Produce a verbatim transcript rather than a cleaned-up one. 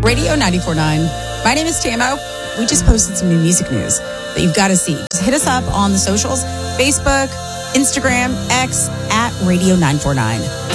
Radio ninety-four point nine. My name is Tamo. We just posted some new music news that you've got to see. Just hit us up on the socials, Facebook, Instagram, X, at Radio nine four nine.